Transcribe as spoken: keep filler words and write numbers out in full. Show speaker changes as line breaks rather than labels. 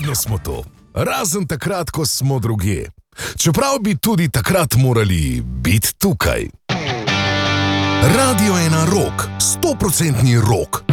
Vedno smo tu, razen takrat, ko smo drugje. Čeprav bi tudi takrat morali biti tukaj. Radio ena rock, sto procentni rock.